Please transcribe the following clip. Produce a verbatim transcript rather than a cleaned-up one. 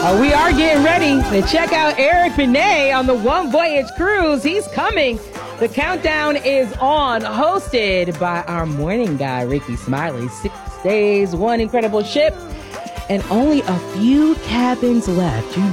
Uh, we are getting ready to check out Eric Benet on the One Voyage cruise. He's coming. The countdown is on, hosted by our morning guy, Ricky Smiley. Six days, one incredible ship, and only a few cabins left. You